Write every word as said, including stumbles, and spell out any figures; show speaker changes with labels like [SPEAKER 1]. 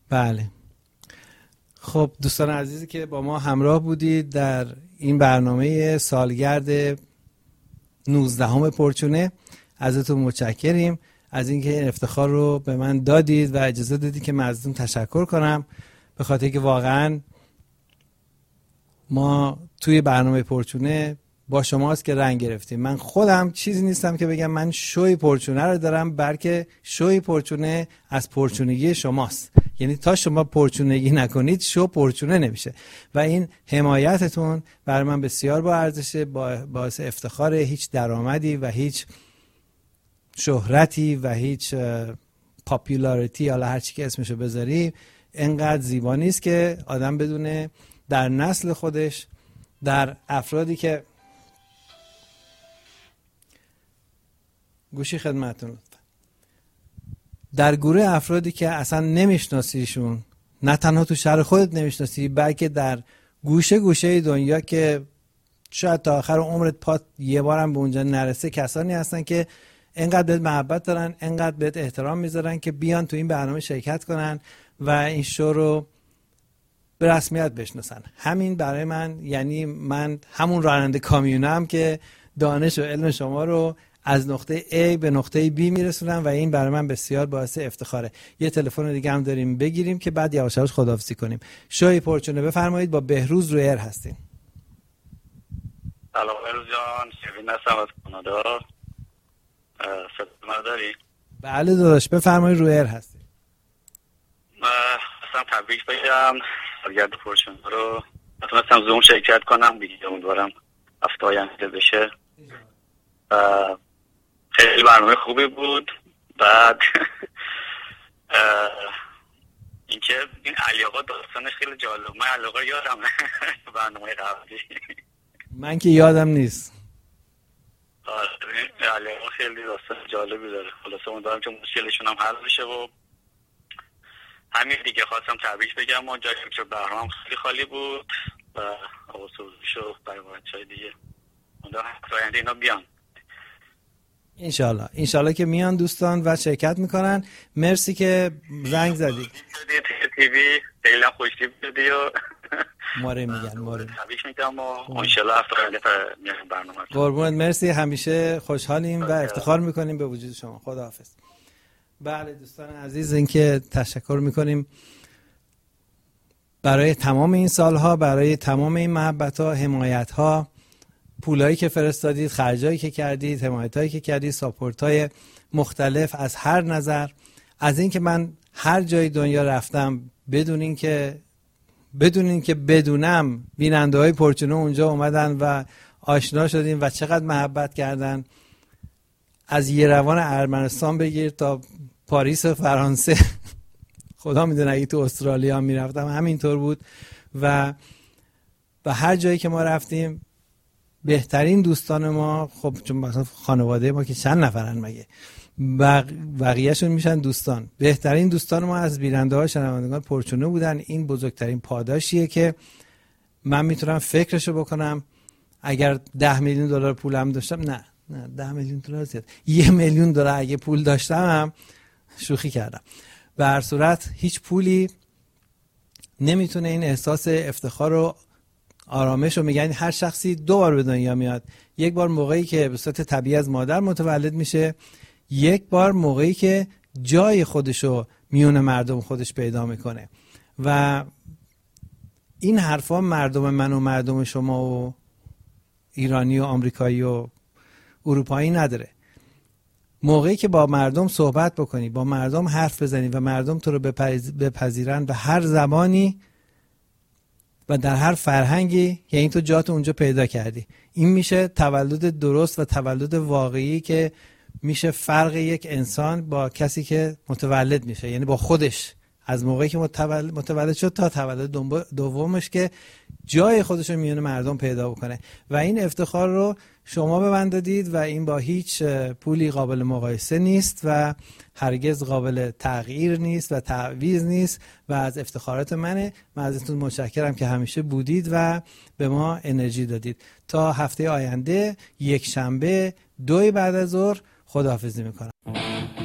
[SPEAKER 1] بله. خب دوستان عزیزی که با ما همراه بودید در این برنامه سالگرد نوزدهم پرچونه، ازتون متشکریم از اینکه این افتخار رو به من دادید و اجازه دادید که من ازتون تشکر کنم، به خاطر که واقعا ما توی برنامه پرچونه با شماست که رنگ گرفتیم. من خودم چیزی نیستم که بگم من شوی پرچونه رو دارم، بلکه شوی پرچونه از پرچونگی شماست. یعنی تا شما پرچونگی نکنید شو پرچونه نمیشه و این حمایتتون برای من بسیار با ارزشه، با باعث افتخار. هیچ درآمدی و هیچ شهرتی و هیچ پاپولاریتی، حالا هر چی که اسمشو بذاری، انقدر زیبا نیست که آدم بدونه در نسل خودش، در افرادی که گوشی خدمتتون، در گروه افرادی که اصلا نمیشناسیشون، نه تنها تو شهر خودت نمیشناسی، بلکه در گوشه گوشه دنیا که شاید تا آخر عمرت پات یه بارم به اونجا نرسه، کسانی هستن که انقدر بهت محبت دارن، انقدر بهت احترام میذارن که بیان تو این برنامه شرکت کنن و این شو رو به رسمیت بشناسن. همین برای من، یعنی من همون راننده کامیونم که دانش و علم شما رو از نقطه A به نقطه B میرسونم و این برای من بسیار باعث افتخاره. یه تلفن دیگه هم داریم بگیریم که بعد یواش یواش خداحافظی کنیم. شوی پرچونه، بفرمایید. با بهروز روی ایر هستیم.
[SPEAKER 2] سلام بهروز جان، شیرین هستم از کانادا. صدا داری؟
[SPEAKER 1] بله داداش، بفرمایید، روی ایر هستیم.
[SPEAKER 2] اصلا تبریک بگم سالگرد پرچونه رو. نتونستم زوم شرکت کنم دیگه، امیدوارم هفته آینده بشه. خیلی برنامه خوبی بود. بعد اینکه این علی آقا داستانش خیلی جالب، من علی آقا یادم برنامه قبلی،
[SPEAKER 1] من که یادم نیست.
[SPEAKER 2] علی آقا خیلی داستان جالبی داره. خلاصه امیدوارم که مشکلشون هم حل بشه و همین دیگه. خواستم تبریک بگم و جایی که برنامه خیلی خالی بود و آوازوزش و برای بچه‌های دیگه امیدوارم آینده اینا بیان.
[SPEAKER 1] انشالله انشالله که میان دوستان و شرکت میکنن. مرسی که زنگ زدید.
[SPEAKER 2] تیوی خیلی خوشتیپ بدی و
[SPEAKER 1] ماره میگن ماره
[SPEAKER 2] تبریک میگم و انشالله هفته آینده میان برنامه.
[SPEAKER 1] قربونت، مرسی. همیشه خوشحالیم و افتخار میکنیم به وجود شما. خداحافظ. بله دوستان عزیز، این که تشکر میکنیم برای تمام این سالها، برای تمام این محبت‌ها، حمایت‌ها، پولایی که فرستادید، خرجایی که کردید، حمایتایی که کردید، ساپورتای مختلف از هر نظر. از این که من هر جای دنیا رفتم بدون این که بدون این که بدونم بیننده های پرچونه اونجا اومدن و آشنا شدیم و چقدر محبت کردن. از یروان ارمنستان بگیر تا پاریس فرانسه خدا میدونه اگه تو استرالیا میرفتم همینطور بود. و و هر جایی که ما رفتیم بهترین دوستان ما، خب چون مثلا خانواده ما که چند نفرن مگه، بق... بقیه‌شون میشن دوستان. بهترین دوستان ما از بیننده ها شنوندگان پرچونه بودن. این بزرگترین پاداشیه که من میتونم فکرشو بکنم. اگر ده میلیون دلار پولم داشتم، نه نه ده میلیون دلار زیاد، یه میلیون دلار اگه پول داشتم هم شوخی کردم. به هر صورت هیچ پولی نمیتونه این احساس افتخار رو، آرامش رو، میگن هر شخصی دو بار به دنیا میاد. یک بار موقعی که به صورت طبیعی از مادر متولد میشه، یک بار موقعی که جای خودشو میون مردم خودش پیدا میکنه. و این حرفا مردم من و مردم شما و ایرانی و آمریکایی و اروپایی نداره. موقعی که با مردم صحبت بکنی، با مردم حرف بزنی و مردم تو رو بپذیرن به هر زبانی و در هر فرهنگی، یعنی تو جاتو اونجا پیدا کردی. این میشه تولد درست و تولد واقعی که میشه فرق یک انسان با کسی که متولد میشه، یعنی با خودش، از موقعی که متولد, متولد شد تا تولد دومش که جای خودش رو میونه مردم پیدا بکنه. و این افتخار رو شما به من دادید و این با هیچ پولی قابل مقایسه نیست و هرگز قابل تغییر نیست و تعویض نیست و از افتخارات منه. من ازتون متشکرم که همیشه بودید و به ما انرژی دادید. تا هفته آینده یک شنبه دوی بعد از ظهر خداحافظی میکنم.